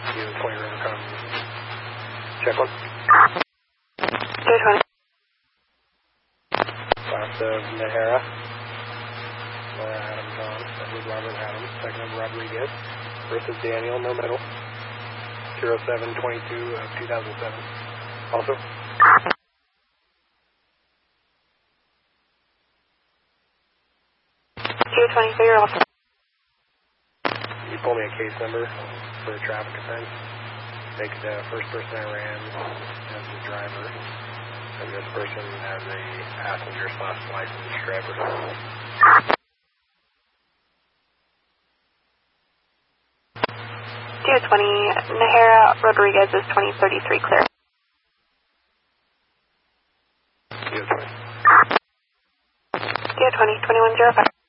20 Rivercom. Check one. 220. Last of Nahara. Laura Adams on. That was Robert Adams. Second of Rodriguez. First of Daniel, no middle. 0722 of 2007. Also. 220 for your officer. You pull me a case number for traffic offense. Make the first person I ran as the driver, and this person as a passenger/licensed driver. 220, Nahara Rodriguez is 2033 clear. 220. 220, 2105.